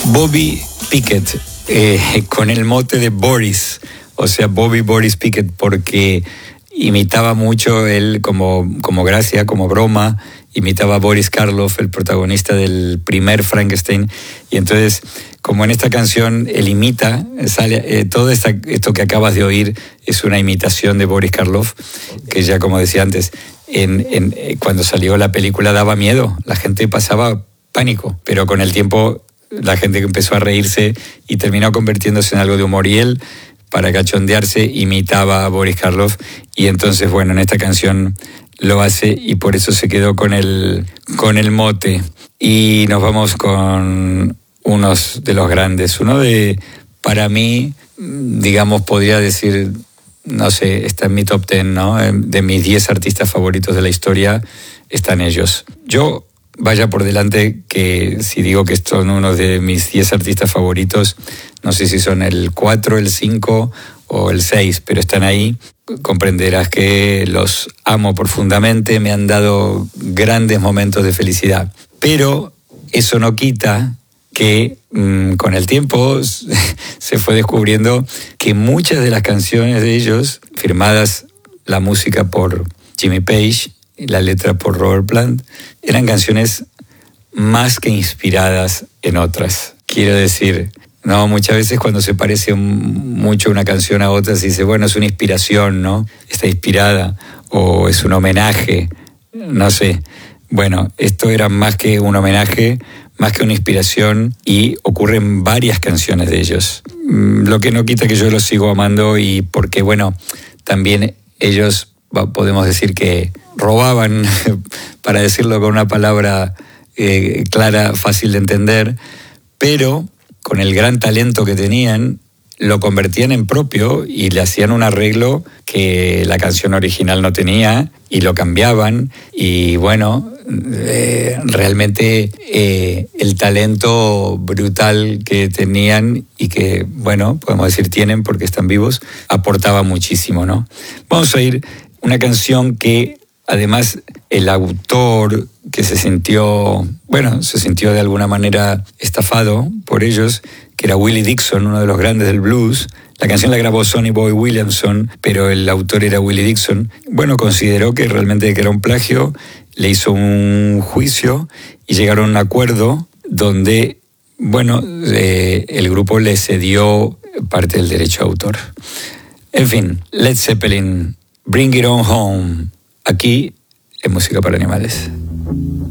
Bobby Pickett, con el mote de Boris, o sea, Bobby Boris Pickett, porque imitaba mucho él como gracia, como broma, imitaba a Boris Karloff, el protagonista del primer Frankenstein, y entonces, como en esta canción él imita, sale todo esto que acabas de oír es una imitación de Boris Karloff, que ya, como decía antes, cuando salió la película daba miedo, la gente pasaba pánico, pero con el tiempo la gente empezó a reírse y terminó convirtiéndose en algo de humor, y él, para cachondearse, imitaba a Boris Karloff, y entonces, bueno, en esta canción lo hace y por eso se quedó con el mote. Y nos vamos con unos de los grandes, para mí, digamos, podría decir, no sé, está en mi top 10, ¿no? De mis 10 artistas favoritos de la historia están ellos. Yo, vaya por delante que si digo que son uno de mis 10 artistas favoritos, no sé si son el 4, el 5 o el 6, pero están ahí. Comprenderás que los amo profundamente, me han dado grandes momentos de felicidad. Pero eso no quita que con el tiempo se fue descubriendo que muchas de las canciones de ellos, firmadas la música por Jimmy Page y la letra por Robert Plant, eran canciones más que inspiradas en otras. Quiero decir, no, muchas veces cuando se parece mucho una canción a otra se dice, bueno, es una inspiración, ¿no? Está inspirada, o es un homenaje, no sé. Bueno, esto era más que un homenaje, más que una inspiración, y ocurren varias canciones de ellos. Lo que no quita que yo los sigo amando, y porque, bueno, también ellos, podemos decir que robaban, para decirlo con una palabra clara, fácil de entender, pero con el gran talento que tenían, lo convertían en propio y le hacían un arreglo que la canción original no tenía, y lo cambiaban, y bueno, realmente el talento brutal que tenían y que, bueno, podemos decir tienen porque están vivos, aportaba muchísimo, ¿no? Vamos a oír una canción que además el autor, que se sintió de alguna manera estafado por ellos, que era Willie Dixon, uno de los grandes del blues. La canción la grabó Sonny Boy Williamson, pero el autor era Willie Dixon. Bueno, consideró que realmente era un plagio, le hizo un juicio y llegaron a un acuerdo donde, bueno, el grupo le cedió parte del derecho de autor. En fin, Led Zeppelin, Bring It On Home, aquí en Música para Animales.